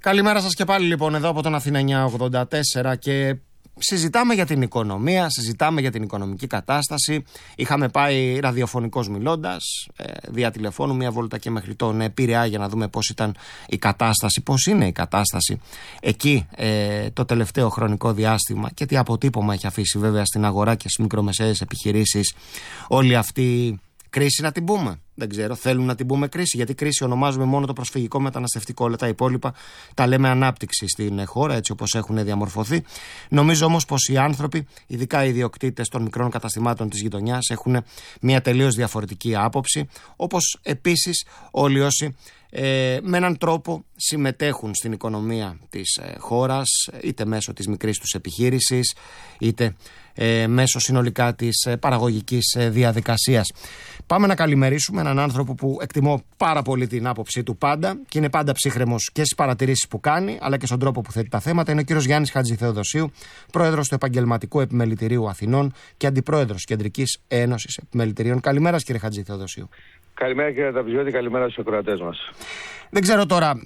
Καλημέρα σας και πάλι λοιπόν εδώ από τον Αθήνα 984 και συζητάμε για την οικονομία, συζητάμε για την οικονομική κατάσταση. Είχαμε πάει ραδιοφωνικώς μιλώντας, δια τηλεφώνου μια βόλτα και μέχρι τον Πειραιά για να δούμε πώς ήταν η κατάσταση, πώς είναι η κατάσταση εκεί το τελευταίο χρονικό διάστημα και τι αποτύπωμα έχει αφήσει βέβαια στην αγορά και στις μικρομεσαίες επιχειρήσεις όλη αυτή κρίση, να την πούμε. Δεν ξέρω, θέλουν να την πούμε κρίση, γιατί κρίση ονομάζουμε μόνο το προσφυγικό μεταναστευτικό. Όλα τα υπόλοιπα τα λέμε ανάπτυξη στην χώρα, έτσι όπως έχουν διαμορφωθεί. Νομίζω όμως πως οι άνθρωποι, ειδικά οι ιδιοκτήτες των μικρών καταστημάτων της γειτονιάς, έχουν μια τελείως διαφορετική άποψη. Όπως επίσης όλοι όσοι με έναν τρόπο συμμετέχουν στην οικονομία της χώρας, είτε μέσω της μικρής τους επιχείρησης, είτε μέσω συνολικά της παραγωγικής διαδικασίας. Πάμε να καλημερίσουμε έναν άνθρωπο που εκτιμώ πάρα πολύ την άποψή του πάντα και είναι πάντα ψύχρεμος και στις παρατηρήσεις που κάνει, αλλά και στον τρόπο που θέτει τα θέματα. Είναι ο κύριος Γιάννης Χατζηθεοδοσίου, πρόεδρος του Επαγγελματικού Επιμελητηρίου Αθηνών και αντιπρόεδρος Κεντρικής Ένωσης Επιμελητηρίων. Καλημέρα, κύριε Χατζηθεοδοσίου. Καλημέρα, κύριε Ταπιζιώτη, καλημέρα στους ακροατές μας. Δεν ξέρω τώρα,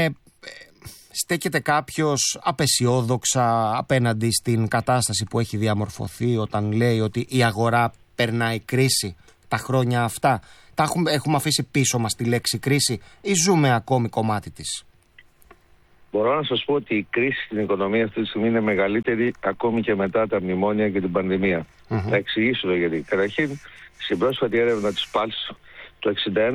στέκεται κάποιος απεσιόδοξα απέναντι στην κατάσταση που έχει διαμορφωθεί όταν λέει ότι η αγορά περνάει κρίση τα χρόνια αυτά? Έχουμε αφήσει πίσω μας τη λέξη κρίση ή ζούμε ακόμη κομμάτι της? Μπορώ να σας πω ότι η κρίση στην οικονομία αυτή τη στιγμή είναι μεγαλύτερη ακόμη και μετά τα μνημόνια και την πανδημία. Θα εξηγήσω το γιατί. Καταρχήν, στην πρόσφατη έρευνα της PALS, το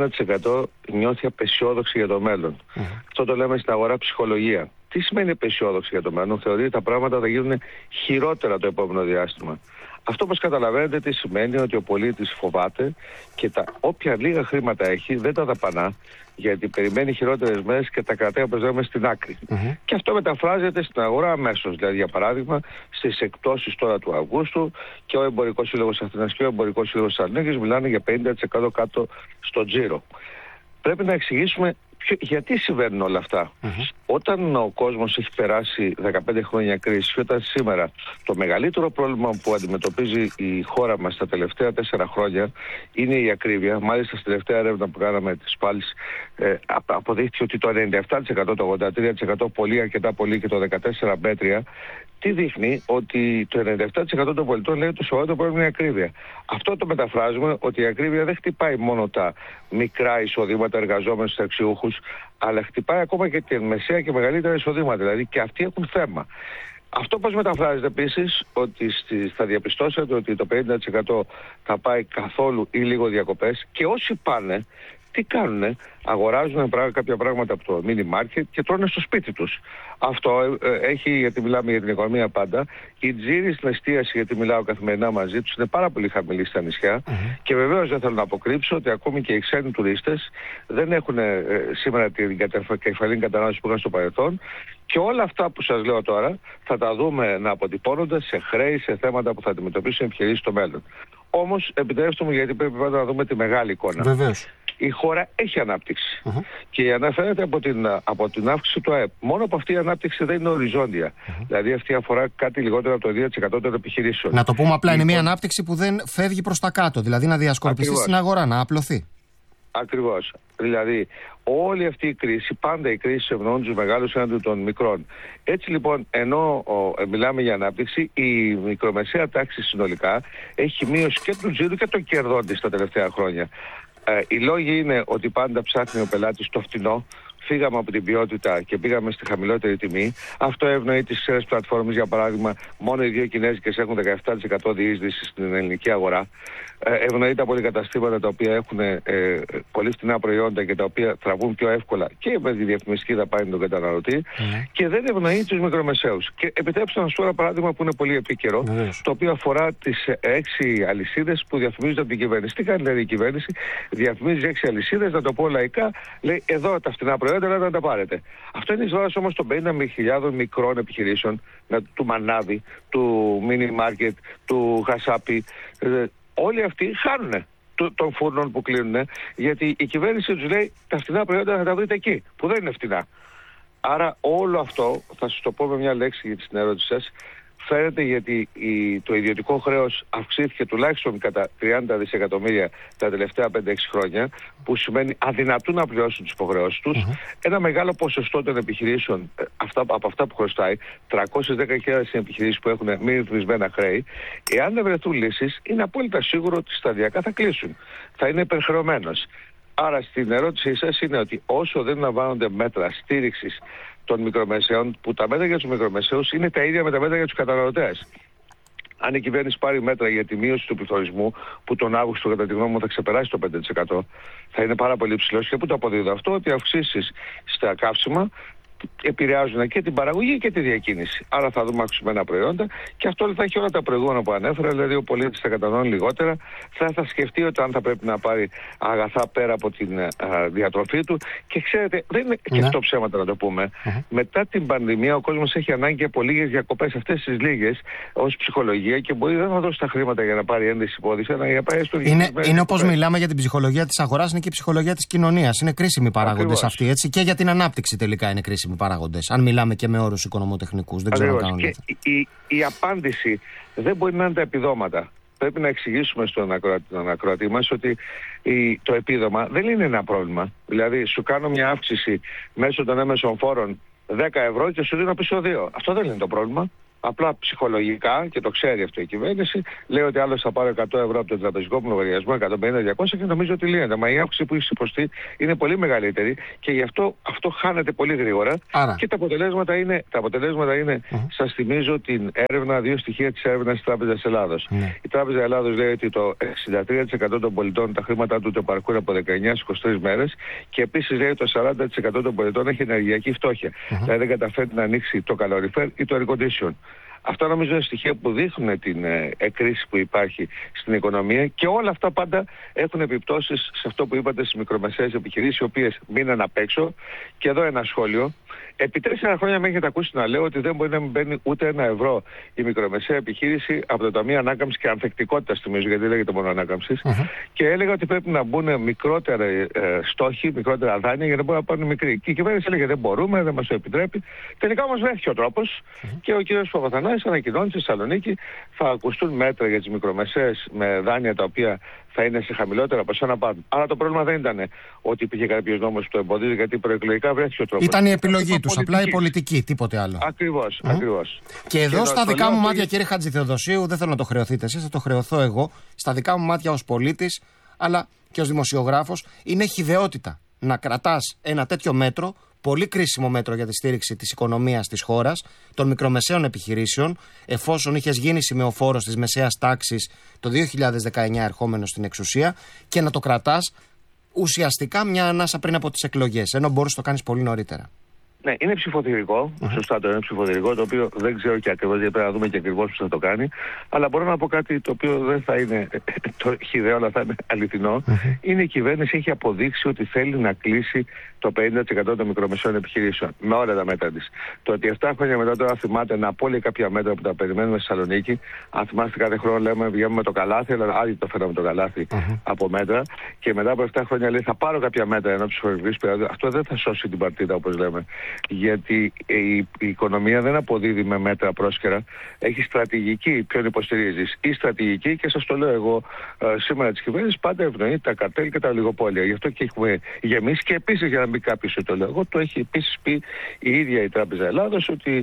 61% νιώθει απεσιόδοξη για το μέλλον. Αυτό το λέμε στην αγορά ψυχολογία. Τι σημαίνει απεσιόδοξη για το μέλλον? Θεωρεί ότι τα πράγματα θα γίνουν χειρότερα το επόμενο διάστημα. Αυτό, όπως καταλαβαίνετε, τι σημαίνει? Ότι ο πολίτης φοβάται και όποια λίγα χρήματα έχει δεν τα δαπανά, γιατί περιμένει χειρότερες μέρες και τα κρατάει, όπως λέμε, στην άκρη. Και αυτό μεταφράζεται στην αγορά αμέσως. Δηλαδή, για παράδειγμα, στις εκπτώσεις τώρα του Αυγούστου, και ο Εμπορικός Σύλλογος Αθήνας και ο Εμπορικός Σύλλογος Θεσσαλονίκης μιλάνε για 50% κάτω στο τζίρο. Πρέπει να εξηγήσουμε γιατί συμβαίνουν όλα αυτά. Όταν ο κόσμος έχει περάσει 15 χρόνια κρίση και όταν σήμερα το μεγαλύτερο πρόβλημα που αντιμετωπίζει η χώρα μας τα τελευταία 4 χρόνια είναι η ακρίβεια. Μάλιστα στην τελευταία έρευνα που κάναμε της PALS αποδείχθηκε ότι το 97%, το 83% πολύ, αρκετά πολύ και το 14% μέτρια. Τι δείχνει? Ότι το 97% των πολιτών λέει ότι το σοβαρό πρόβλημα είναι η ακρίβεια. Αυτό το μεταφράζουμε ότι η ακρίβεια δεν χτυπάει μόνο τα μικρά εισοδήματα εργαζόμενους στους αξιούχους, αλλά χτυπάει ακόμα και τη μεσαία και μεγαλύτερα εισοδήματα. Δηλαδή και αυτοί έχουν θέμα. Αυτό πώς μεταφράζεται επίσης? Ότι θα διαπιστώσετε ότι το 50% θα πάει καθόλου ή λίγο διακοπές, και όσοι πάνε, τι κάνουνε? Αγοράζουν κάποια πράγματα από το mini market και τρώνε στο σπίτι τους. Αυτό έχει, γιατί μιλάμε για την οικονομία πάντα, η τζίρη στην εστίαση, γιατί μιλάω καθημερινά μαζί τους, είναι πάρα πολύ χαμηλή στα νησιά. Και βεβαίως δεν θέλω να αποκρύψω ότι ακόμη και οι ξένοι τουρίστες δεν έχουν σήμερα την κεφαλήν κατανάλωση που είχαν στο παρελθόν. Και όλα αυτά που σας λέω τώρα θα τα δούμε να αποτυπώνονται σε χρέη, σε θέματα που θα αντιμετωπίσουν οι επιχειρήσεις στο μέλλον. Όμως, επιτρέψτε μου, γιατί πρέπει πάντα να δούμε τη μεγάλη εικόνα. Βεβαίως. Η χώρα έχει ανάπτυξη. Και η αναφέρεται από την αύξηση του ΑΕΠ. Μόνο από αυτή η ανάπτυξη δεν είναι οριζόντια. Δηλαδή αυτή αφορά κάτι λιγότερο από το 2% των επιχειρήσεων. Να το πούμε απλά, είναι μια ανάπτυξη που δεν φεύγει προς τα κάτω. Δηλαδή να διασκορπιστεί στην αγορά, να απλωθεί. Ακριβώς. Δηλαδή, όλη αυτή η κρίση, πάντα η κρίση ευνοούν τους μεγάλους έναντι των μικρών. Έτσι λοιπόν, ενώ μιλάμε για ανάπτυξη, η μικρομεσαία τάξη συνολικά έχει μείωση και του τζίρου και των κερδών της τα τελευταία χρόνια. Οι λόγοι είναι ότι πάντα ψάχνει ο πελάτης το φτηνό. Φύγαμε από την ποιότητα και πήγαμε στη χαμηλότερη τιμή. Αυτό ευνοεί τις ξένες πλατφόρμες. Για παράδειγμα, μόνο οι 2 κινέζικες έχουν 17% διείσδυση στην ελληνική αγορά. Ευνοεί τα πολυκαταστήματα τα οποία έχουν πολύ φτηνά προϊόντα και τα οποία τραβούν πιο εύκολα και με τη διαφημιστική δαπάνη των καταναλωτή. Και δεν ευνοεί τους μικρομεσαίους. Και επιτρέψτε να σας πω ένα παράδειγμα που είναι πολύ επίκαιρο, το οποίο αφορά τις 6 αλυσίδες που διαφημίζονται από την κυβέρνηση. Τι κάνει δηλαδή η κυβέρνηση? Διαφημίζει 6 αλυσίδες, να το πω λαϊκά, λέει εδώ τα φτηνά προϊόντα, να τα πάρετε. Αυτό είναι εις βάρος όμως των 50.000 μικρών επιχειρήσεων, του Μανάβη, του Mini Market, του Χασάπη. Όλοι αυτοί χάνουν των φούρνων που κλείνουν, γιατί η κυβέρνηση τους λέει τα φτηνά προϊόντα θα τα βρείτε εκεί, που δεν είναι φτηνά. Άρα όλο αυτό, θα σας το πω με μια λέξη για την ερώτηση σας, φαίνεται γιατί το ιδιωτικό χρέος αυξήθηκε τουλάχιστον κατά 30 δισεκατομμύρια τα τελευταία 5-6 χρόνια, που σημαίνει αδυνατούν να πληρώσουν τις υποχρεώσεις τους. Ένα μεγάλο ποσοστό των επιχειρήσεων από αυτά που χρωστάει, 310.000 επιχειρήσεις που έχουν μη ρυθμισμένα χρέη, εάν δεν βρεθούν λύσεις, είναι απόλυτα σίγουρο ότι σταδιακά θα κλείσουν. Θα είναι υπερχρεωμένος. Άρα στην ερώτησή σας είναι ότι όσο δεν λαμβάνονται μέτρα στήριξης των μικρομεσαίων, που τα μέτρα για τους μικρομεσαίους είναι τα ίδια με τα μέτρα για τους καταναλωτές. Αν η κυβέρνηση πάρει μέτρα για τη μείωση του πληθωρισμού, που τον Αύγουστο κατά τη γνώμη μου θα ξεπεράσει το 5%, θα είναι πάρα πολύ ψηλός. Και πού το αποδίδω αυτό? Ότι οι αυξήσεις στα καύσιμα επηρεάζουν και την παραγωγή και τη διακίνηση. Άρα θα δούμε αυξημένα προϊόντα, και αυτό θα έχει όλα τα προηγούμενα που ανέφερα. Δηλαδή, ο πολίτης θα καταναλώνει λιγότερα, θα σκεφτεί ότι αν θα πρέπει να πάρει αγαθά πέρα από την διατροφή του. Και ξέρετε, δεν είναι και αυτό ψέματα να το πούμε. Μετά την πανδημία, ο κόσμος έχει ανάγκη από λίγες διακοπές, αυτές τις λίγες, ως ψυχολογία, και μπορεί δεν να δώσει τα χρήματα για να πάρει ένδυση υπόδειξη, αλλά για να πάει στο είναι όπως μιλάμε για την ψυχολογία της αγοράς, είναι και η ψυχολογία της κοινωνίας. Είναι κρίσιμοι παράγοντες αυτοί, έτσι, και για την ανάπτυξη τελικά είναι κρίσιμοι παράγοντες. Αν μιλάμε και με όρους οικονομοτεχνικούς. Δεν ξέρω αν κάνω λάθος. Η απάντηση δεν μπορεί να είναι τα επιδόματα. Πρέπει να εξηγήσουμε στον ακροατή μας ότι το επίδομα δεν είναι ένα πρόβλημα. Δηλαδή, σου κάνω μια αύξηση μέσω των έμεσων φόρων 10 ευρώ και σου δίνω πίσω 2. Αυτό δεν είναι το πρόβλημα. Απλά ψυχολογικά, και το ξέρει αυτό η κυβέρνηση, λέει ότι άλλος θα πάρει 100 ευρώ από τον τραπεζικό μου λογαριασμό, 150-200, και νομίζω ότι λύνεται. Μα η αύξηση που έχει υποστεί είναι πολύ μεγαλύτερη, και γι' αυτό χάνεται πολύ γρήγορα. Άρα. Και τα αποτελέσματα είναι, σας θυμίζω την έρευνα, 2 στοιχεία της έρευνας της Τράπεζας Ελλάδος. Η Τράπεζα Ελλάδος λέει ότι το 63% των πολιτών τα χρήματά του το επαρκούν από 19-23 μέρες, και επίσης λέει ότι το 40% των πολιτών έχει ενεργειακή φτώχεια. Δηλαδή δεν καταφέρει να ανοίξει το καλοριφέρ ή το air condition. Αυτά νομίζω είναι στοιχεία που δείχνουν την κρίση που υπάρχει στην οικονομία, και όλα αυτά πάντα έχουν επιπτώσεις σε αυτό που είπατε, στις μικρομεσαίες επιχειρήσεις, οι οποίες μείναν απ' έξω. Και εδώ ένα σχόλιο. Επί 4 χρόνια με έχετε ακούσει να λέω ότι δεν μπορεί να μην μπαίνει ούτε 1 ευρώ η μικρομεσαία επιχείρηση από το Ταμείο Ανάκαμψης και Ανθεκτικότητας, θυμίζω, γιατί λέγεται μόνο ανάκαμψης. Και έλεγα ότι πρέπει να μπουν μικρότερα στόχοι, μικρότερα δάνεια, για να μπορούν να πάρουν μικροί. Και η κυβέρνηση έλεγε δεν μπορούμε, δεν μας το επιτρέπει. Τελικά όμως βρέθηκε ο τρόπος, και ο κ. Παπαθανάσης ανακοινώνει στη Θεσσαλονίκη θα ακουστούν μέτρα για τις μικρομεσαίες με δάνεια τα οποία θα είναι σε χαμηλότερα ποσά να πάρουν. Άρα το πρόβλημα δεν ήταν ότι υπήρχε κάποιος νόμος που το εμποδίζει, γιατί προεκλογικά βρέθηκε ο τρόπος. Ήταν η επιλογή τους, απλά η πολιτική, τίποτε άλλο. Ακριβώς. Και εδώ στα δικά μου μάτια, κύριε Χατζηθεοδοσίου, δεν θέλω να το χρεωθείτε εσείς, θα το χρεωθώ εγώ. Στα δικά μου μάτια ως πολίτης, αλλά και ως δημοσιογράφος, είναι χυδαιότητα να κρατάς ένα τέτοιο μέτρο, πολύ κρίσιμο μέτρο για τη στήριξη της οικονομίας της χώρας, των μικρομεσαίων επιχειρήσεων, εφόσον είχες γίνει σημεοφόρος της μεσαίας τάξης το 2019 ερχόμενος στην εξουσία, και να το κρατάς ουσιαστικά μια ανάσα πριν από τις εκλογές, ενώ μπορείς να το κάνεις πολύ νωρίτερα. Ναι, είναι ψηφοδηρικό. Σωστά, το είναι ψηφοδηρικό, το οποίο δεν ξέρω και ακριβώς, γιατί πρέπει να δούμε και ακριβώς που θα το κάνει. Αλλά μπορώ να πω κάτι το οποίο δεν θα είναι το χυδαίο, αλλά θα είναι αληθινό. Είναι η κυβέρνηση έχει αποδείξει ότι θέλει να κλείσει το 50% των μικρομεσαίων επιχειρήσεων με όλα τα μέτρα της. Το ότι 7 χρόνια μετά τώρα θυμάται να απόλυε κάποια μέτρα που τα περιμένουμε στη Θεσσαλονίκη. Αν θυμάστε, κάθε χρόνο λέμε βγαίνουμε με το καλάθι, αλλά άλλοι το φέραμε το καλάθι από μέτρα. Και μετά από 7 χρόνια λέει θα πάρω κάποια μέτρα ενώ ψηφοφορικής περίοδου. Αυτό δεν θα σώσει την παρτίδα, όπως λέμε. Γιατί η οικονομία δεν αποδίδει με μέτρα πρόσκαιρα. Έχει στρατηγική, ποιον υποστηρίζεις. Η στρατηγική, και σας το λέω εγώ σήμερα της κυβέρνησης, πάντα ευνοεί τα καρτέλ και τα ολιγοπόλια. Γι' αυτό και έχουμε γεμίσει. Και επίσης, για να μην κάποιος το λέω εγώ, το έχει επίσης πει η ίδια η Τράπεζα Ελλάδος, ότι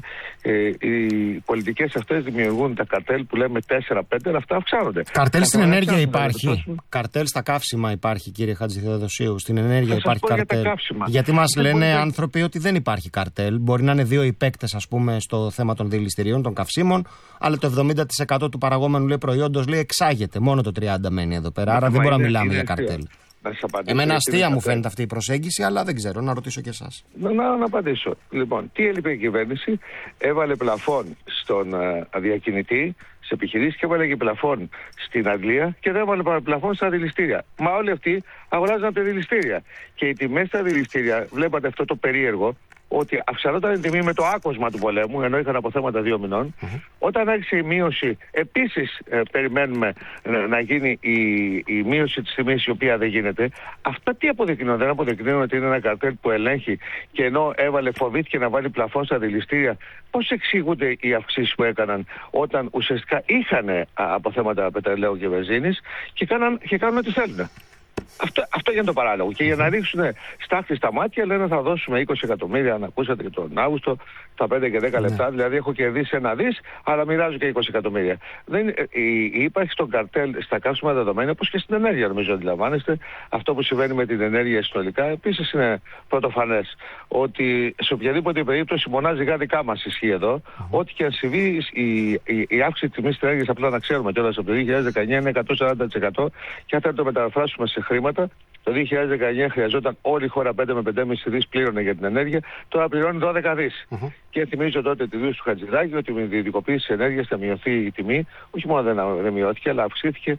οι πολιτικές αυτές δημιουργούν τα καρτέλ που λέμε 4-5, αλλά αυτά αυξάνονται. Καρτέλ στην ενέργεια υπάρχει. Καρτέλ στα καύσιμα υπάρχει, κύριε Χατζηθεοδοσίου. Στην ενέργεια υπάρχει καρτέλ. Γιατί μας λένε άνθρωποι ότι δεν υπάρχει καρτέλ. Μπορεί να είναι 2 οι παίκτες, ας πούμε, στο θέμα των δηληστηρίων, των καυσίμων, αλλά το 70% του παραγόμενου, λέει, προϊόντος, λέει, εξάγεται. Μόνο το 30% μένει εδώ πέρα. Άρα δεν μπορούμε να μιλάμε για καρτέλ. Εμένα αστεία μου φαίνεται αυτή η προσέγγιση, αλλά δεν ξέρω, να ρωτήσω και εσάς. Να απαντήσω. Λοιπόν, τι έλειπε η κυβέρνηση? Έβαλε πλαφόν στον διακινητή, σε επιχειρήσεις, και έβαλε και πλαφόν στην Αγγλία, και δεν έβαλε πλαφόν στα δηληστήρια. Μα όλοι αυτοί αγοράζαν τα δηληστήρια. Και οι τιμές στα δηληστήρια, βλέπατε αυτό το περίεργο, ότι αυξανόταν η τιμή με το άκοσμα του πολέμου, ενώ είχαν αποθέματα 2 μηνών. Όταν άρχισε η μείωση, επίσης περιμένουμε να γίνει η μείωση της τιμής, η οποία δεν γίνεται. Αυτά τι αποδεικνύουν? Δεν αποδεικνύουν ότι είναι ένα καρτέλ που ελέγχει και ενώ φοβήθηκε να βάλει πλαφόν στα δηληστήρια. Πώς εξηγούνται οι αυξήσεις που έκαναν όταν ουσιαστικά είχαν αποθέματα πετρελαίου και βενζίνης και κάνουν ό,τι θέλουν? Αυτό είναι το παράλογο. Και για να ρίξουν στάχτη στα μάτια, λένε θα δώσουμε 20 εκατομμύρια, αν ακούσατε και τον Αύγουστο, τα 5 και 10 λεπτά. Δηλαδή έχω κερδίσει 1 δις, αλλά μοιράζω και 20 εκατομμύρια. Υπάρχει στον καρτέλ στα καύσιμα δεδομένα, όπως και στην ενέργεια, νομίζω αντιλαμβάνεστε. Αυτό που συμβαίνει με την ενέργεια συνολικά, επίσης είναι πρωτοφανές. Ότι σε οποιαδήποτε περίπτωση μονάζιγα δικά μας ισχύει εδώ, ό,τι και αν συμβεί, η αύξηση της τιμής της ενέργειας, απλά να ξέρουμε κιόλας, από το 2019 είναι 140%. Και αν το μεταφράσουμε σε χρήματα, το 2019 χρειαζόταν όλη η χώρα 5 με 5,5 δις πλήρωνε για την ενέργεια, τώρα πληρώνει 12 δις. Και θυμίζω τότε τη δήλωση του Χατζηδάκη ότι με την ιδιωτικοποίηση της ενέργειας θα μειωθεί η τιμή. Όχι μόνο δεν μειώθηκε, αλλά αυξήθηκε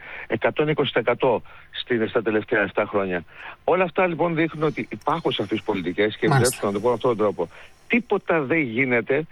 120% στα τελευταία 7 χρόνια. Όλα αυτά λοιπόν δείχνουν ότι υπάρχουν σαφείς πολιτικές και επιτρέψτε να το πω με αυτόν τον τρόπο. Τίποτα δεν γίνεται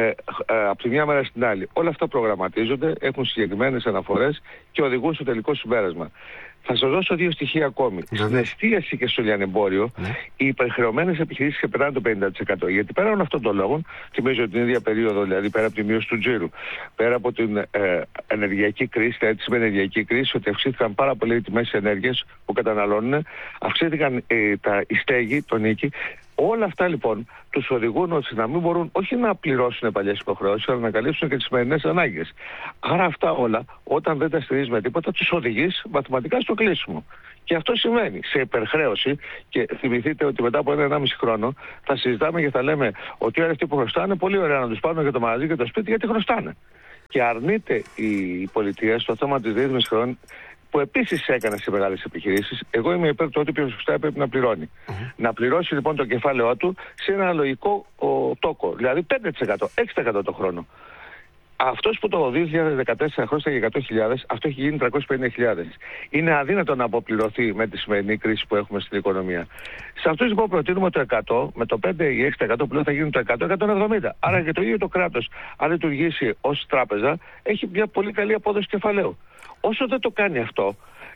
από τη μια μέρα στην άλλη. Όλα αυτά προγραμματίζονται, έχουν συγκεκριμένες αναφορές και οδηγούν στο τελικό συμπέρασμα. Θα σας δώσω 2 στοιχεία ακόμη. Στην εστίαση και στο λιανεμπόριο, οι υπερχρεωμένες επιχειρήσεις ξεπερνάνε το 50%. Γιατί πέραν αυτών των λόγων, θυμίζω την ίδια περίοδο, δηλαδή πέρα από τη μείωση του τζίρου, πέρα από την ενεργειακή κρίση, την έτοιμη ενεργειακή κρίση, ότι αυξήθηκαν πάρα πολύ οι τιμές ενέργειας που καταναλώνουν, αυξήθηκαν η στέγη, το νίκη. Όλα αυτά λοιπόν τους οδηγούν ώστε να μην μπορούν όχι να πληρώσουν παλιές υποχρεώσεις, αλλά να καλύψουν και τις σημερινές ανάγκες. Άρα αυτά όλα, όταν δεν τα στηρίζεις με τίποτα, τους οδηγείς μαθηματικά στο κλείσιμο. Και αυτό σημαίνει σε υπερχρέωση. Και θυμηθείτε ότι μετά από 1,5 χρόνο θα συζητάμε και θα λέμε ότι όλοι αυτοί που χρωστάνε, πολύ ωραία να τους πάρουν για το μαγαζί και το σπίτι, γιατί χρωστάνε. Και αρνείται η πολιτεία στο θέμα της ρύθμισης χρεών, που επίσης έκανε σε μεγάλες επιχειρήσεις. Εγώ είμαι υπέρ του ότι ποιος χρωστάει πρέπει να πληρώνει. Να πληρώσει λοιπόν το κεφάλαιό του σε ένα λογικό τόκο, δηλαδή 5%, 6% το χρόνο. Αυτός που το 2014 χρωστάγε 100.000, αυτό έχει γίνει 350.000. Είναι αδύνατο να αποπληρωθεί με τη σημερινή κρίση που έχουμε στην οικονομία. Σε αυτούς λοιπόν προτείνουμε το 100, με το 5 ή 6% πλέον θα γίνει το 100-170. Άρα και το ίδιο το κράτος, αν λειτουργήσει ως τράπεζα, έχει μια πολύ καλή απόδοση κεφαλαίου. Όσο δεν το κάνει αυτό,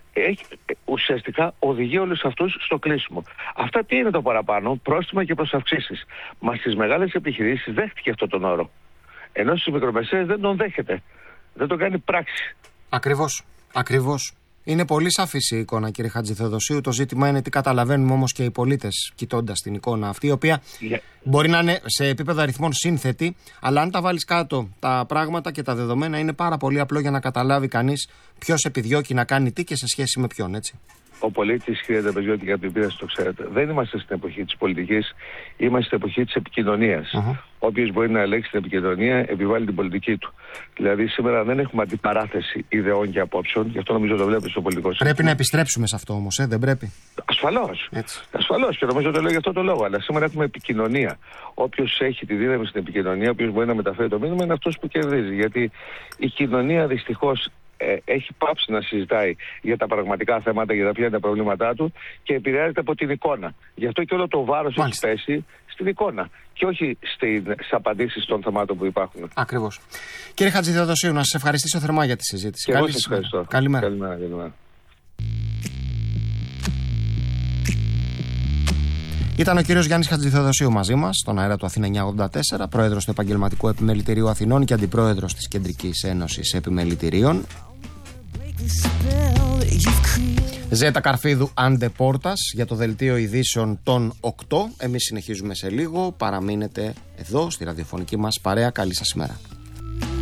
ουσιαστικά οδηγεί όλους αυτούς στο κλείσιμο. Αυτά τι είναι το παραπάνω? Πρόστιμα και προσαυξήσεις. Μα στις μεγάλες επιχειρήσεις δέχτηκε αυτό τον όρο. Ενώ στις μικρομεσαίες δεν τον δέχεται. Δεν τον κάνει πράξη. Ακριβώς. Είναι πολύ σαφής η εικόνα, κύριε Χατζηθεοδοσίου. Το ζήτημα είναι τι καταλαβαίνουμε όμως και οι πολίτες κοιτώντας την εικόνα αυτή, η οποία μπορεί να είναι σε επίπεδο αριθμών σύνθετη, αλλά αν τα βάλεις κάτω τα πράγματα και τα δεδομένα, είναι πάρα πολύ απλό για να καταλάβει κανείς ποιος επιδιώκει να κάνει τι και σε σχέση με ποιον, έτσι. Ο πολίτης, κύριε Τραπεζιώτη, για την επίδραση το ξέρετε. Δεν είμαστε στην εποχή της πολιτικής, είμαστε στην εποχή της επικοινωνίας. Όποιος μπορεί να ελέγξει την επικοινωνία, επιβάλλει την πολιτική του. Δηλαδή, σήμερα δεν έχουμε αντιπαράθεση ιδεών και απόψεων, γι' αυτό νομίζω το βλέπετε στο πολιτικό σύστημα. Πρέπει να επιστρέψουμε σε αυτό όμως, δεν πρέπει? Ασφαλώς. Ασφαλώς, και νομίζω το λέω για αυτό το λόγο. Αλλά σήμερα έχουμε επικοινωνία. Όποιος έχει τη δύναμη στην επικοινωνία, όποιος μπορεί να μεταφέρει το μήνυμα, είναι αυτός που κερδίζει. Γιατί η κοινωνία δυστυχώς έχει πάψει να συζητάει για τα πραγματικά θέματα, για τα ποια είναι τα προβλήματά του και επηρεάζεται από την εικόνα. Γι' αυτό και όλο το βάρος έχει πέσει στην εικόνα και όχι στις απαντήσεις των θεμάτων που υπάρχουν. Ακριβώς. Κύριε Χατζηθεοδοσίου, να σας ευχαριστήσω θερμά για τη συζήτηση. Και εγώ σας ευχαριστώ. Καλημέρα. Ήταν ο κύριος Γιάννης Χατζηθεοδοσίου μαζί μας, στον αέρα του Αθήνα 984, πρόεδρος του Επαγγελματικού Επιμελητηρίου Αθηνών και αντιπρόεδρος της Κεντρικής Ένωσης Επιμελητηρίων. Ζέτα Καρφίδου Άντε Πόρτας για το δελτίο ειδήσεων των 8. Εμείς συνεχίζουμε σε λίγο. Παραμείνετε εδώ στη ραδιοφωνική μας παρέα. Καλή σας ημέρα.